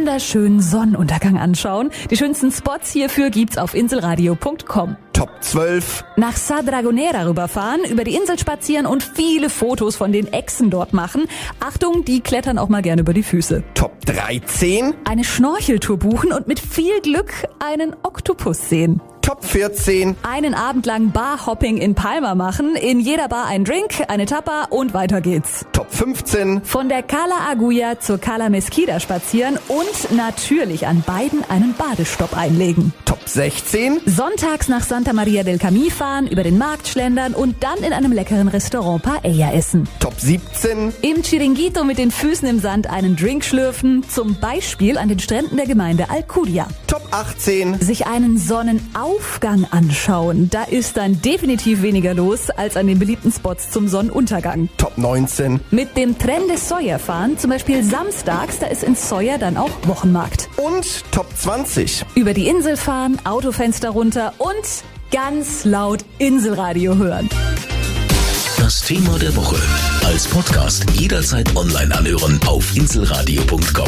wunderschönen Sonnenuntergang anschauen. Die schönsten Spots hierfür gibt's auf inselradio.com. Top 12. Nach Sa Dragonera rüberfahren, über die Insel spazieren und viele Fotos von den Echsen dort machen. Achtung, die klettern auch mal gerne über die Füße. Top 13. Eine Schnorcheltour buchen und mit viel Glück einen Oktopus sehen. Top 14. Einen Abend lang Barhopping in Palma machen, in jeder Bar ein Drink, eine Tapa und weiter geht's. Top 15. Von der Cala Agulla zur Cala Mesquida spazieren und natürlich an beiden einen Badestopp einlegen. Top 16. Sonntags nach Santa Maria del Camí fahren, über den Markt schlendern und dann in einem leckeren Restaurant Paella essen. Top 17. Im Chiringuito mit den Füßen im Sand einen Drink schlürfen, zum Beispiel an den Stränden der Gemeinde Alcudia. Top 18. Sich einen Sonnenaufgang anschauen, da ist dann definitiv weniger los als an den beliebten Spots zum Sonnenuntergang. Top 19. Mit dem Tren de Soya fahren, zum Beispiel samstags, da ist in Soya dann auch Wochenmarkt. Und Top 20. Über die Insel fahren, Autofenster runter und ganz laut Inselradio hören. Das Thema der Woche als Podcast jederzeit online anhören auf inselradio.com.